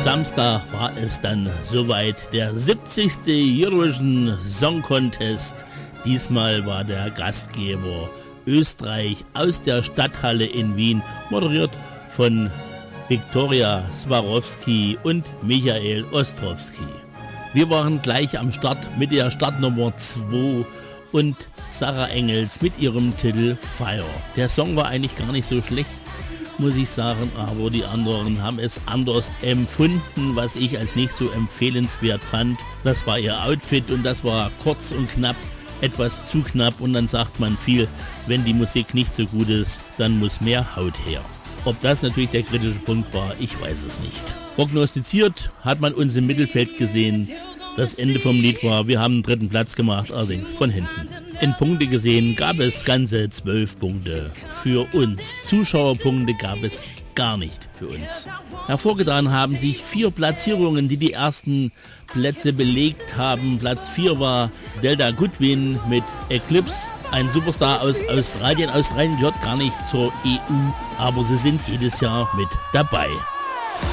Samstag war es dann soweit, der 70. Eurovision Song Contest. Diesmal war der Gastgeber Österreich aus der Stadthalle in Wien, moderiert von Viktoria Swarovski und Michael Ostrowski. Wir waren gleich am Start mit der Startnummer 2 und Sarah Engels mit ihrem Titel Fire. Der Song war eigentlich gar nicht so schlecht, muss ich sagen, aber die anderen haben es anders empfunden, was ich als nicht so empfehlenswert fand. Das war ihr Outfit und das war kurz und knapp, etwas zu knapp, und dann sagt man viel, wenn die Musik nicht so gut ist, dann muss mehr Haut her. Ob das natürlich der kritische Punkt war, ich weiß es nicht. Prognostiziert hat man uns im Mittelfeld gesehen. Das Ende vom Lied war, wir haben den 3. Platz gemacht, allerdings von hinten. In Punkte gesehen gab es ganze 12 Punkte für uns. Zuschauerpunkte gab es gar nicht für uns. Hervorgetan haben sich 4 Platzierungen, die ersten Plätze belegt haben. Platz 4 war Delta Goodwin mit Eclipse, ein Superstar aus Australien. Australien gehört gar nicht zur EU, aber sie sind jedes Jahr mit dabei.